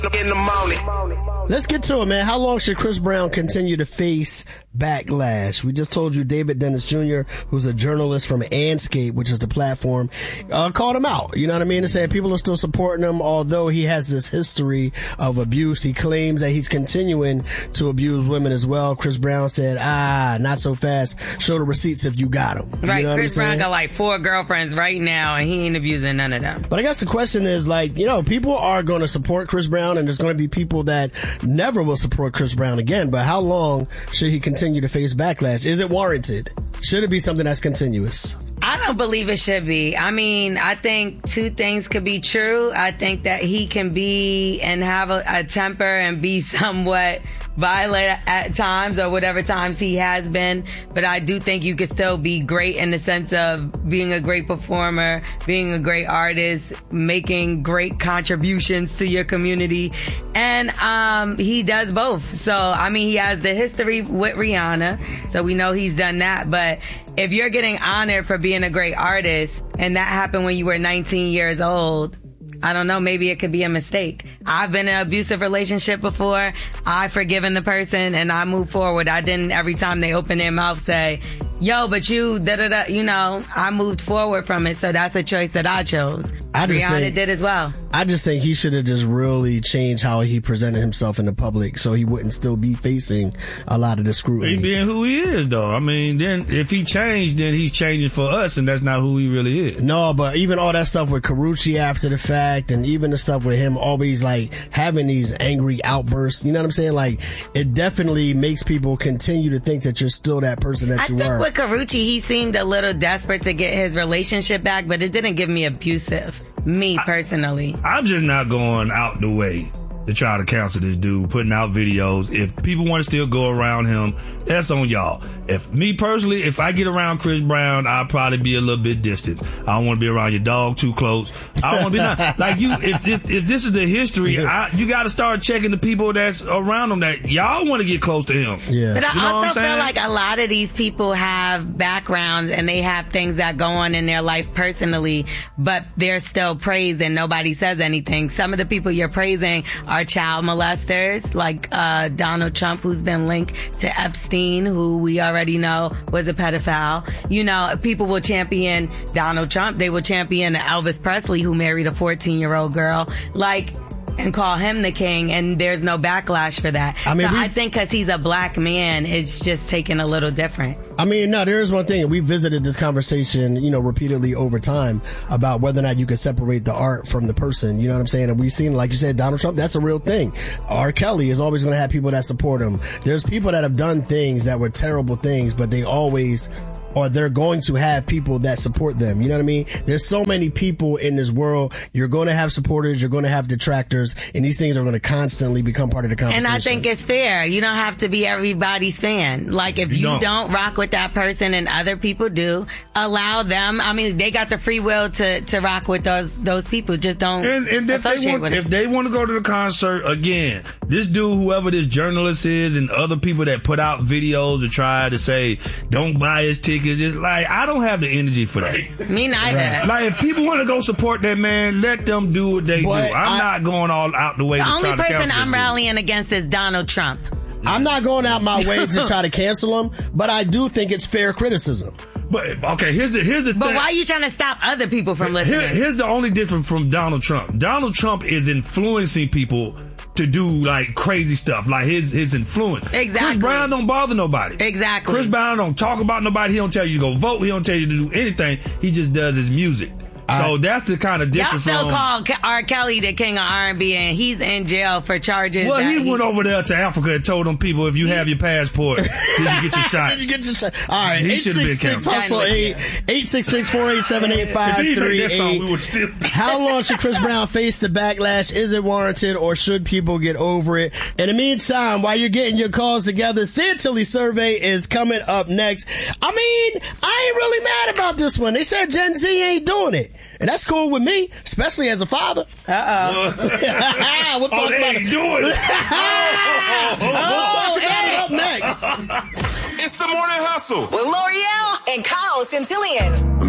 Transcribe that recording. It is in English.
in the morning. Let's get to it, man. How long should Chris Brown continue to face backlash? We just told you David Dennis Jr., who's a journalist from Anscape, which is the platform, called him out. You know what I mean? And said people are still supporting him, although he has this history of abuse. He claims that he's continuing to abuse women as well. Chris Brown said, not so fast. Show the receipts if you got them. Right. You know Chris Brown got like 4 girlfriends right now, and he ain't abusing none of them. But I guess the question is, like, you know, people are going to support Chris Brown, and there's going to be people that never will support Chris Brown again. But how long should he continue to face backlash? Is it warranted? Should it be something that's continuous? I don't believe it should be. I mean, I think 2 things could be true. I think that he can be and have a temper and be somewhat violent at times, or whatever times he has been. But I do think you could still be great in the sense of being a great performer, being a great artist, making great contributions to your community. And he does both. So, I mean, he has the history with Rihanna, so we know he's done that. But if you're getting honored for being a great artist, and that happened when you were 19 years old, I don't know, maybe it could be a mistake. I've been in an abusive relationship before. I've forgiven the person and I moved forward. I didn't every time they open their mouth say, yo, but you, da-da-da, you know, I moved forward from it. So that's a choice that I chose. Rihanna did as well. I just think he should have just really changed how he presented himself in the public so he wouldn't still be facing a lot of the scrutiny. He being who he is, though. I mean, then if he changed, then he's changing for us, and that's not who he really is. No, but even all that stuff with Karrueche after the fact, and even the stuff with him always like having these angry outbursts, you know what I'm saying? Like, it definitely makes people continue to think that you're still that person that you were. I think with Karrueche, he seemed a little desperate to get his relationship back, but it didn't give me abusive. Me, personally. I'm just not going out the way to try to counsel this dude, putting out videos. If people want to still go around him, that's on y'all. If me personally, if I get around Chris Brown, I'll probably be a little bit distant. I don't want to be around your dog too close. I don't want to be like you. If this is the history, you got to start checking the people that's around him that y'all want to get close to him. Yeah. But you know I also feel like a lot of these people have backgrounds and they have things that go on in their life personally, but they're still praised and nobody says anything. Some of the people you're praising are child molesters, like Donald Trump, who's been linked to Epstein, who we already know was a pedophile. You know, people will champion Donald Trump. They will champion Elvis Presley, who married a 14-year-old girl. Like, and call him the king, and there's no backlash for that. I mean, I think because he's a black man, it's just taken a little different. I mean, no, there is one thing. We visited this conversation, you know, repeatedly over time about whether or not you can separate the art from the person. You know what I'm saying? And we've seen, like you said, Donald Trump, that's a real thing. R. Kelly is always going to have people that support him. There's people that have done things that were terrible things, but they always... or they're going to have people that support them. You know what I mean? There's so many people in this world. You're going to have supporters. You're going to have detractors. And these things are going to constantly become part of the conversation. And I think it's fair. You don't have to be everybody's fan. Like, if you don't rock with that person and other people do, allow them. I mean, they got the free will to rock with those people. Just don't associate with it. If they want to go to the concert, again, this dude, whoever this journalist is, and other people that put out videos to try to say, don't buy his ticket. It's like, I don't have the energy for that. Me neither. Right. Like, if people want to go support that man, let them do what they do. I'm not going all out the way to try to cancel him. The only person I'm rallying against is Donald Trump. I'm not going out my way to try to cancel him, but I do think it's fair criticism. But, okay, here's the thing. But why are you trying to stop other people from listening? Here's the only difference from Donald Trump. Donald Trump is influencing people to do like crazy stuff, like his influence. Exactly. Chris Brown don't bother nobody. Exactly. Chris Brown don't talk about nobody. He don't tell you to go vote. He don't tell you to do anything. He just does his music. So that's the kind of difference. Y'all still call R. Kelly the king of R&B, and he's in jail for charges. Well, he went over there to Africa and told them people, if you have your passport, did you get your shot? Did you get your shot? All right, he should have been canceled. Hustle 866-487-8538. How long should Chris Brown face the backlash? Is it warranted, or should people get over it? In the meantime, while you're getting your calls together, Santilli survey is coming up next. I mean, I ain't really mad about this one. They said Gen Z ain't doing it. And that's cool with me, especially as a father. Uh-oh. We'll talk about it. We'll talk about it up next. It's the Morning Hustle with L'Oreal and Kyle Santillian.